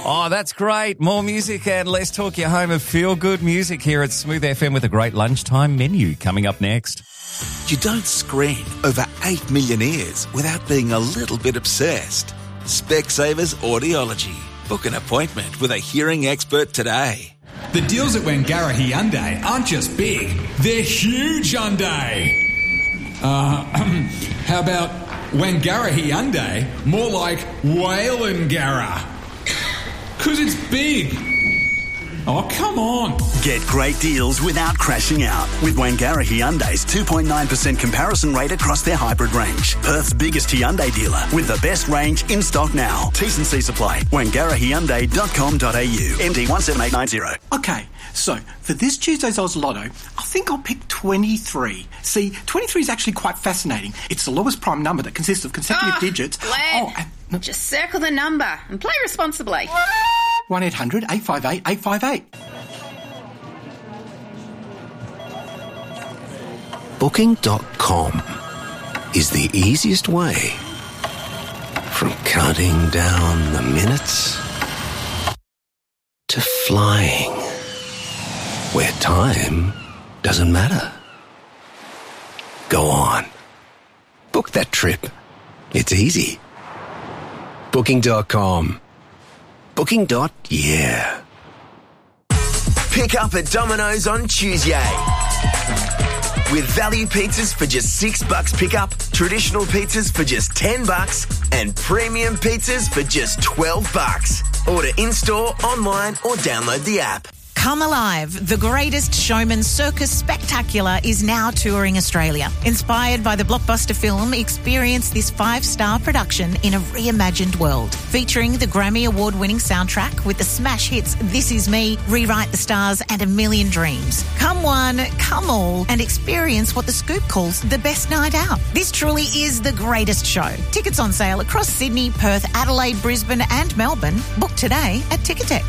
Oh, that's great. More music and let's talk your home of feel-good music here at Smooth FM with a great lunchtime menu coming up next. You don't screen over 8 million ears without being a little bit obsessed. Specsavers Audiology. Book an appointment with a hearing expert today. The deals at Wangara Hyundai aren't just big, they're huge Hyundai. How about Wangara Hyundai? More like Whalengara. 'Cause it's big. Oh, come on. Get great deals without crashing out with Wangara Hyundai's 2.9% comparison rate across their hybrid range. Perth's biggest Hyundai dealer with the best range in stock now. T's and C's apply. WangaraHyundai.com.au. MD 17890. Okay, so for this Tuesday's Oz Lotto, I think I'll pick 23. See, 23 is actually quite fascinating. It's the lowest prime number that consists of consecutive digits. Glenn, just circle the number and play responsibly. 1-800-858-858. Booking.com is the easiest way from counting down the minutes to flying where time doesn't matter. Go on. Book that trip. It's easy. Booking.com. Booking.yeah. Pick up at Domino's on Tuesday. With value pizzas for just $6 pickup, traditional pizzas for just $10, and premium pizzas for just $12. Order in-store, online, or download the app. Come Alive, the Greatest Showman Circus Spectacular is now touring Australia. Inspired by the blockbuster film, experience this 5-star production in a reimagined world. Featuring the Grammy Award-winning soundtrack with the smash hits This Is Me, Rewrite the Stars and A Million Dreams. Come one, come all, and experience what The Scoop calls the best night out. This truly is the greatest show. Tickets on sale across Sydney, Perth, Adelaide, Brisbane and Melbourne. Book today at Ticketek.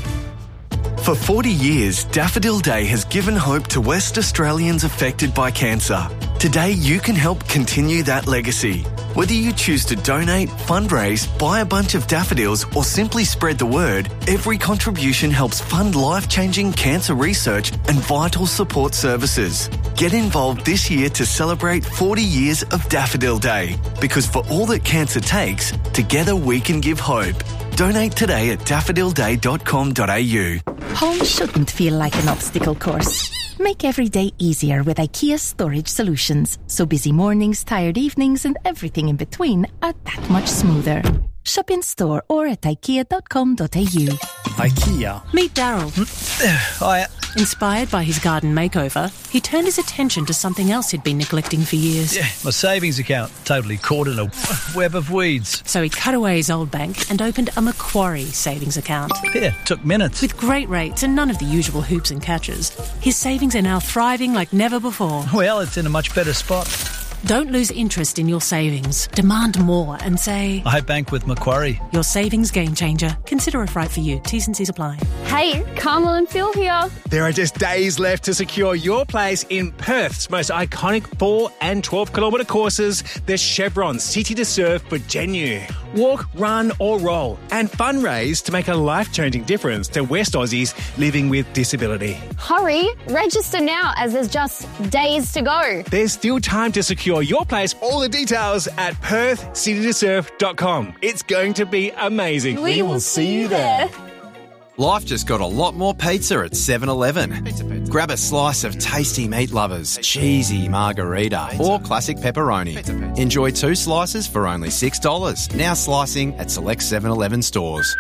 For 40 years, Daffodil Day has given hope to West Australians affected by cancer. Today, you can help continue that legacy. Whether you choose to donate, fundraise, buy a bunch of daffodils, or simply spread the word, every contribution helps fund life-changing cancer research and vital support services. Get involved this year to celebrate 40 years of Daffodil Day. Because for all that cancer takes, together we can give hope. Donate today at daffodilday.com.au. Home shouldn't feel like an obstacle course. Make every day easier with IKEA Storage Solutions, so busy mornings, tired evenings and everything in between are that much smoother. Shop in store or at ikea.com.au. IKEA. Meet Daryl. Hiya. Inspired by his garden makeover, he turned his attention to something else he'd been neglecting for years. Yeah, my savings account, totally caught in a web of weeds. So he cut away his old bank and opened a Macquarie savings account. Yeah, took minutes. With great rates and none of the usual hoops and catches, his savings are now thriving like never before. Well, it's in a much better spot. Don't lose interest in your savings. Demand more and say, I bank with Macquarie. Your savings game changer. Consider if right for you. T's and C's apply. Hey, Carmel and Phil here. There are just days left to secure your place in Perth's most iconic 4 and 12 kilometre courses, the Chevron City to Surf for Genu. Walk, run or roll and fundraise to make a life-changing difference to West Aussies living with disability. Hurry, register now as there's just days to go. There's still time to secure your place. All the details at perthcitytosurf.com. It's going to be amazing. We will see you there. Life just got a lot more pizza at 7-Eleven. Grab a slice of tasty meat lovers, cheesy margarita or classic pepperoni. Enjoy 2 slices for only $6. Now slicing at select 7-Eleven stores.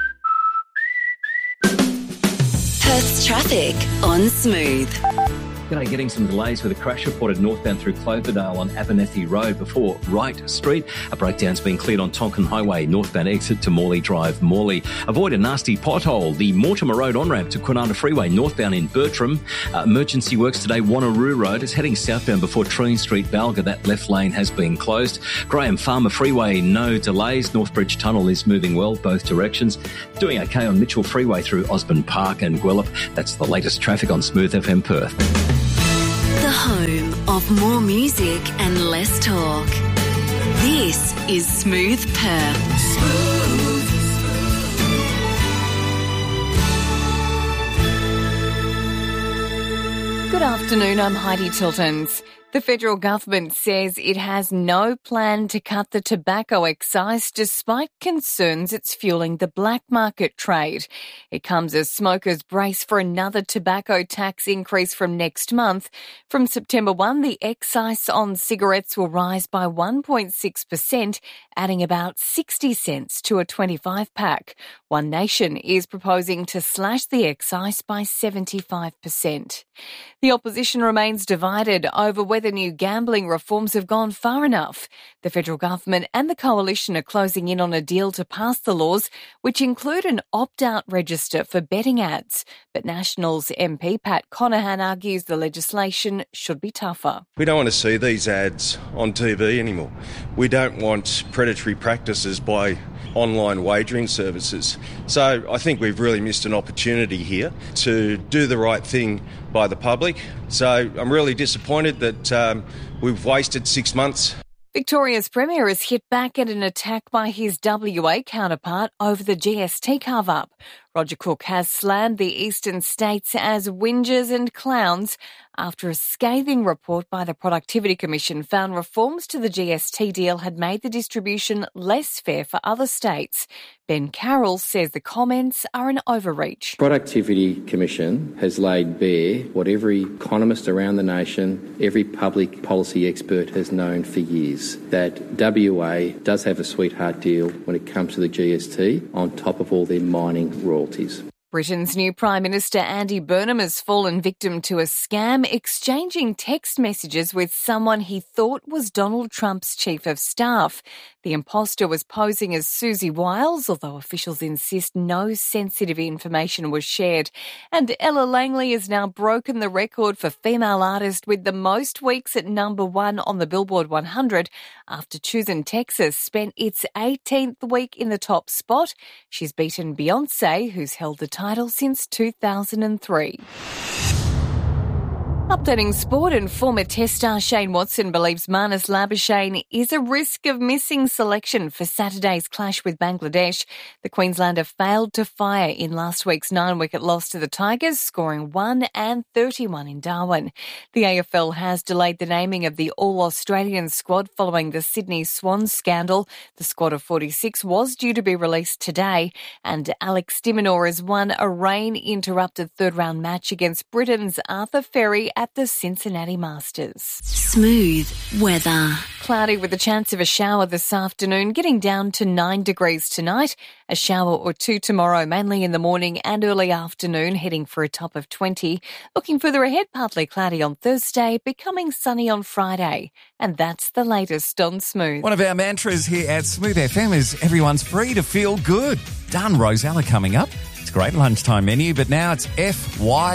Perth's traffic on Smooth. G'day, getting some delays with a crash reported northbound through Cloverdale on Abernethy Road before Wright Street. A breakdown's been cleared on Tonkin Highway, northbound exit to Morley Drive, Morley. Avoid a nasty pothole. The Mortimer Road on-ramp to Kwinana Freeway, northbound in Bertram. Emergency works today. Wanneroo Road is heading southbound before Treen Street, Balga. That left lane has been closed. Graham Farmer Freeway, no delays. Northbridge Tunnel is moving well, both directions. Doing okay on Mitchell Freeway through Osborne Park and Guelph. That's the latest traffic on Smooth FM Perth. The home of more music and less talk. This is Smooth Perth. Good afternoon, I'm Heidi Tiltons. The federal government says it has no plan to cut the tobacco excise despite concerns it's fueling the black market trade. It comes as smokers brace for another tobacco tax increase from next month. From September 1, the excise on cigarettes will rise by 1.6%, adding about 60 cents to a 25-pack. One Nation is proposing to slash the excise by 75%. The opposition remains divided over whether new gambling reforms have gone far enough. The federal government and the coalition are closing in on a deal to pass the laws, which include an opt-out register for betting ads. But Nationals MP Pat Conahan argues the legislation should be tougher. We don't want to see these ads on TV anymore. We don't want predatory practices by online wagering services. So I think we've really missed an opportunity here to do the right thing by the public. So I'm really disappointed that we've wasted 6 months. Victoria's Premier has hit back at an attack by his WA counterpart over the GST cover-up. Roger Cook has slammed the eastern states as whingers and clowns after a scathing report by the Productivity Commission found reforms to the GST deal had made the distribution less fair for other states. Ben Carroll says the comments are an overreach. Productivity Commission has laid bare what every economist around the nation, every public policy expert has known for years, that WA does have a sweetheart deal when it comes to the GST on top of all their mining royalties. Britain's new Prime Minister Andy Burnham has fallen victim to a scam, exchanging text messages with someone he thought was Donald Trump's chief of staff. The imposter was posing as Susie Wiles, although officials insist no sensitive information was shared. And Ella Langley has now broken the record for female artist with the most weeks at number 1 on the Billboard 100 after Choosing Texas spent its 18th week in the top spot. She's beaten Beyoncé, who's held the title since 2003. Updating sport, and former Test star Shane Watson believes Marnus Labuschagne is a risk of missing selection for Saturday's clash with Bangladesh. The Queenslander failed to fire in last week's 9-wicket loss to the Tigers, scoring 1 and 31 in Darwin. The AFL has delayed the naming of the All-Australian squad following the Sydney Swans scandal. The squad of 46 was due to be released today, and Alex de Minaur has won a rain-interrupted third-round match against Britain's Arthur Ferry at the Cincinnati Masters. Smooth weather. Cloudy with a chance of a shower this afternoon, getting down to 9 degrees tonight. A shower or two tomorrow, mainly in the morning and early afternoon, heading for a top of 20. Looking further ahead, partly cloudy on Thursday, becoming sunny on Friday. And that's the latest on Smooth. One of our mantras here at Smooth FM is everyone's free to feel good. Done, Rosella coming up. It's a great lunchtime menu, but now it's FY.